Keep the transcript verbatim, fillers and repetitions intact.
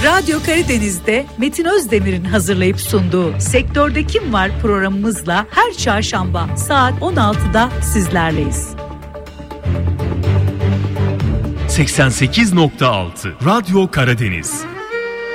Radyo Karadeniz'de Metin Özdemir'in hazırlayıp sunduğu Sektörde Kim Var programımızla her çarşamba saat on altıda sizlerleyiz. seksen sekiz nokta altı Radyo Karadeniz.